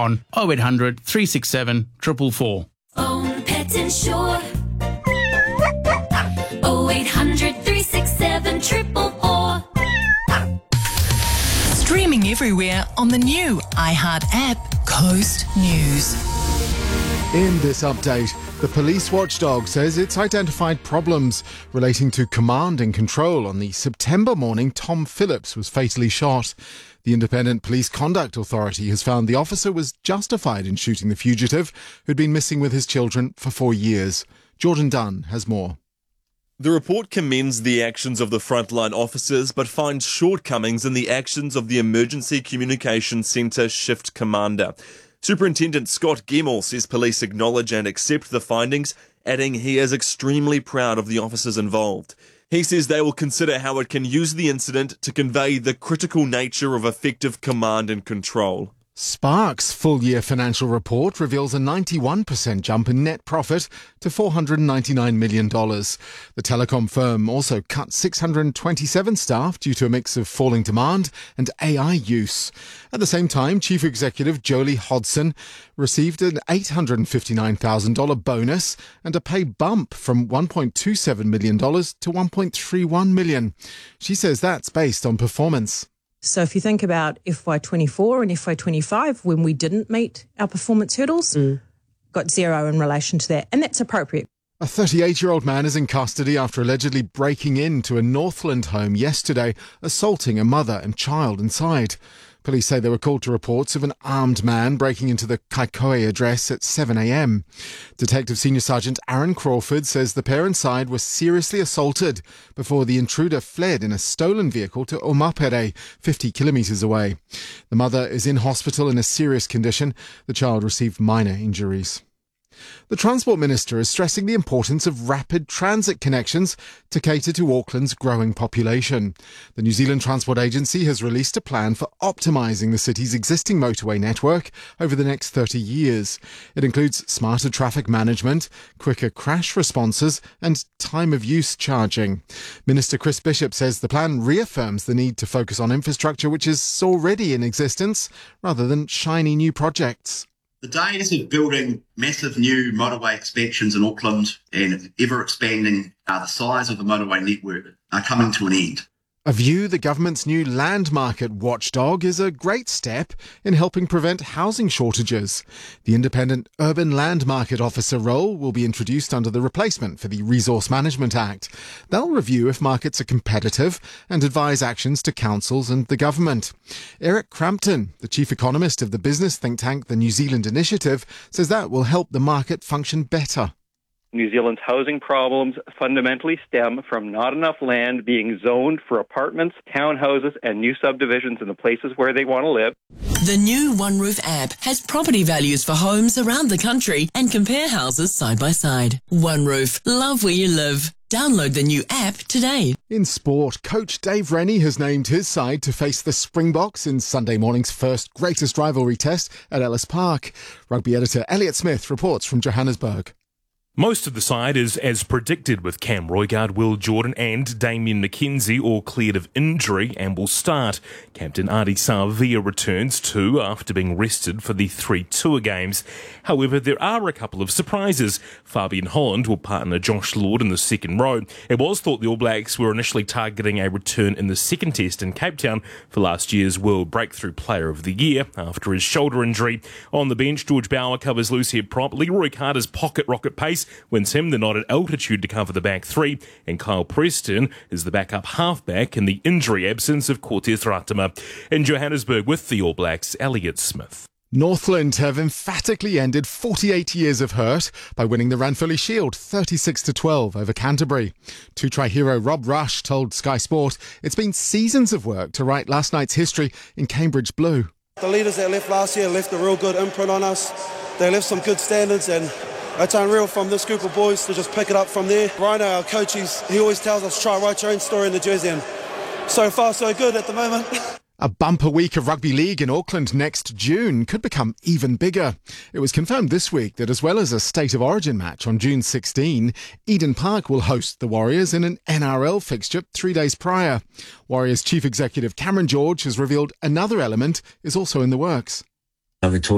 on 0800 367 444. Own Pet Insure. 0800 367 444. Streaming everywhere on the new iHeart app, Coast News. In this update, the police watchdog says it's identified problems relating to command and control on the September morning Tom Phillips was fatally shot. The Independent Police Conduct Authority has found the officer was justified in shooting the fugitive, who'd been missing with his children for 4 years. Jordan Dunn has more. The report commends the actions of the frontline officers but finds shortcomings in the actions of the Emergency Communications Centre Shift Commander. Superintendent Scott Gemmell says police acknowledge and accept the findings, adding he is extremely proud of the officers involved. He says they will consider how it can use the incident to convey the critical nature of effective command and control. Spark's full-year financial report reveals a 91% jump in net profit to $499 million. The telecom firm also cut 627 staff due to a mix of falling demand and AI use. At the same time, Chief Executive Jolie Hodson received an $859,000 bonus and a pay bump from $1.27 million to $1.31 million. She says that's based on performance. So if you think about FY24 and FY25, when we didn't meet our performance hurdles, got zero in relation to that. And that's appropriate. A 38-year-old man is in custody after allegedly breaking into a Northland home yesterday, assaulting a mother and child inside. Police say they were called to reports of an armed man breaking into the Kaikohe address at 7 a.m. Detective Senior Sergeant Aaron Crawford says the pair inside were seriously assaulted before the intruder fled in a stolen vehicle to Omapere, 50 kilometres away. The mother is in hospital in a serious condition. The child received minor injuries. The Transport Minister is stressing the importance of rapid transit connections to cater to Auckland's growing population. The New Zealand Transport Agency has released a plan for optimising the city's existing motorway network over the next 30 years. It includes smarter traffic management, quicker crash responses and time-of-use charging. Minister Chris Bishop says the plan reaffirms the need to focus on infrastructure which is already in existence rather than shiny new projects. The days of building massive new motorway expansions in Auckland and ever expanding the size of the motorway network are coming to an end. A view the government's new land market watchdog is a great step in helping prevent housing shortages. The independent Urban Land Market Officer role will be introduced under the replacement for the Resource Management Act. They'll review if markets are competitive and advise actions to councils and the government. Eric Crampton, the chief economist of the business think tank The New Zealand Initiative, says that will help the market function better. New Zealand's housing problems fundamentally stem from not enough land being zoned for apartments, townhouses, and new subdivisions in the places where they want to live. The new OneRoof app has property values for homes around the country and compare houses side by side. OneRoof, love where you live. Download the new app today. In sport, coach Dave Rennie has named his side to face the Springboks in Sunday morning's first greatest rivalry test at Ellis Park. Rugby editor Elliot Smith reports from Johannesburg. Most of the side is as predicted, with Cam Roigard, Will Jordan and Damien McKenzie all cleared of injury and will start. Captain Adi Savia returns too after being rested for the 3 tour games. However, there are a couple of surprises. Fabian Holland will partner Josh Lord in the second row. It was thought the All Blacks were initially targeting a return in the second test in Cape Town for last year's World Breakthrough Player of the Year after his shoulder injury. On the bench, George Bauer covers loose head prop. Leroy Carter's pocket rocket pace wins him the nod at altitude to cover the back three, and Kyle Preston is the backup halfback in the injury absence of Cortez Ratama. In Johannesburg with the All Blacks, Elliot Smith. Northland have emphatically ended 48 years of hurt by winning the Ranfurly Shield 36-12 over Canterbury. Two-try hero Rob Rush told Sky Sport it's been seasons of work to write last night's history in Cambridge Blue. The leaders that left last year left a real good imprint on us. They left some good standards, and it's unreal from this group of boys to just pick it up from there. Rhino, our coach, he always tells us, try write your own story in the jersey, and so far so good at the moment. A bumper week of rugby league in Auckland next June could become even bigger. It was confirmed this week that as well as a State of Origin match on June 16, Eden Park will host the Warriors in an NRL fixture 3 days prior. Warriors Chief Executive Cameron George has revealed another element is also in the works. Victoria